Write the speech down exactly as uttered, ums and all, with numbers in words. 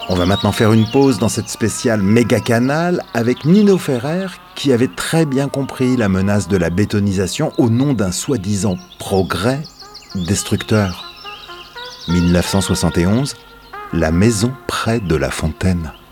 On va maintenant faire une pause dans cette spéciale méga canal avec Nino Ferrer qui avait très bien compris la menace de la bétonisation au nom d'un soi-disant progrès destructeur. mille neuf cent soixante et onze, la maison près de la fontaine.